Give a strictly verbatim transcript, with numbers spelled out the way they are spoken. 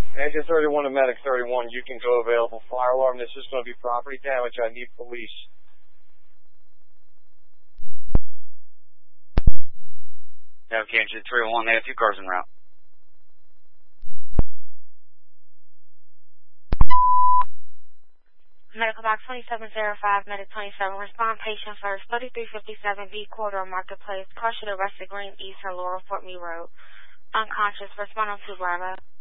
Engine thirty-one to Medic thirty-one, you can go available. Fire alarm, this is going to be property damage. I need police. Okay, Engine thirty-one, they have two cars en route. Medical box twenty-seven oh five, Medic twenty-seven, respond patient first, thirty-three fifty-seven B Corridor Marketplace, car should arrested Green East on Laurel Fort Meade Road. Unconscious, respond on two Bravo.